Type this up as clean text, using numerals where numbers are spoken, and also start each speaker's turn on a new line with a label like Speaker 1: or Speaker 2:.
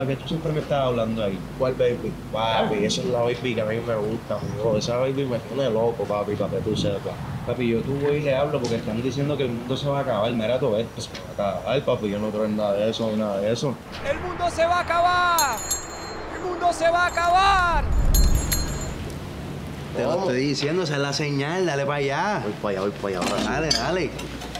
Speaker 1: Que tú siempre me estás hablando ahí. ¿Cuál baby? Papi, esa es la baby que a mí me gusta, amigo. Esa baby me pone loco, papi, para que tú sepas. Papi, yo tú voy y le hablo porque están diciendo que el mundo se va a acabar. Mira todo esto, se va a acabar, papi. Yo no creo en nada de eso, ni nada de eso.
Speaker 2: ¡El mundo se va a acabar! ¡El mundo se va a acabar!
Speaker 3: Te lo estoy diciendo, esa es la señal, dale para allá. Voy para allá, ahora. Dale, dale.